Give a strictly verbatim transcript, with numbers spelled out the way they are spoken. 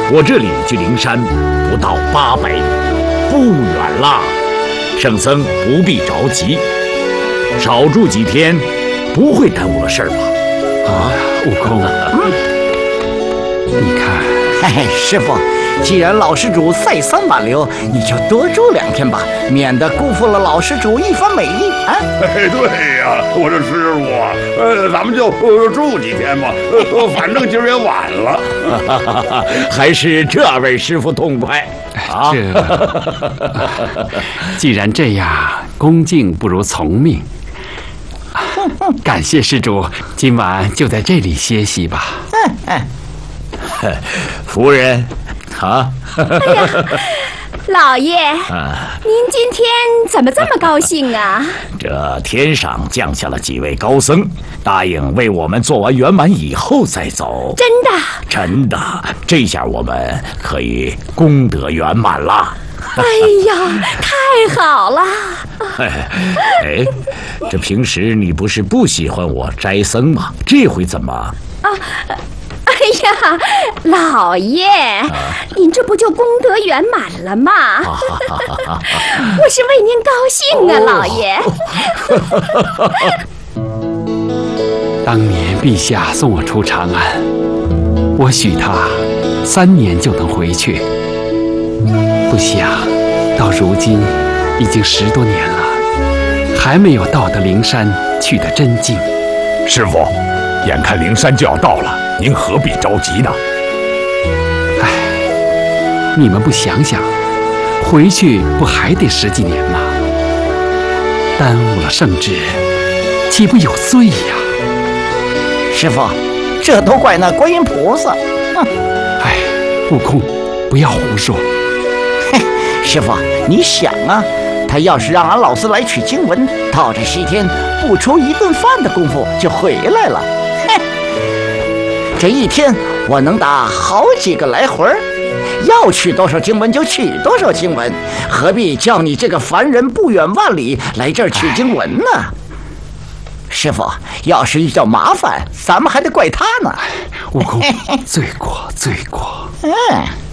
我这里距灵山不到八百里，不远啦。圣僧不必着急，少住几天，不会耽误了事儿吧？ 啊，悟空，嗯，你看， 嘿嘿，师傅，既然老施主再三挽留，你就多住两天吧，免得辜负了老施主一番美意啊！ 哎，对呀、啊，我这师傅啊，呃，咱们就、呃、住几天吧，呃，反正今儿也晚了。 还是这位师傅痛快啊！ 这，既然这样，恭敬不如从命。感谢施主，今晚就在这里歇息吧。 嗯嗯，夫人，啊， 哎呀，老爷，您今天怎么这么高兴啊？ 这天上降下了几位高僧，答应为我们做完圆满以后再走。 真的？ 真的，这下我们可以功德圆满了。 哎呀，太好了！ 哎，这平时你不是不喜欢我斋僧吗？这回怎么？ 啊，哎呀，老爷，啊、您这不就功德圆满了吗？啊、我是为您高兴啊，老爷。 当年陛下送我出长安，我许他三年就能回去。不想到如今已经十多年了，还没有到得灵山去得真静。 师傅，眼看灵山就要到了，您何必着急呢？ 唉，你们不想想，回去不还得十几年吗？耽误了圣旨，岂不有罪呀？ 师傅，这都怪那观音菩萨。哼！ 唉，悟空，不要胡说。 嘿，师傅，你想啊，他要是让俺老师来取经文，到这西天不出一顿饭的功夫就回来了。嘿，这一天我能打好几个来回，要取多少经文就取多少经文，何必叫你这个凡人不远万里来这儿取经文呢？师傅，要是遇到麻烦，咱们还得怪他呢。 悟空，罪过，罪过。 嗯。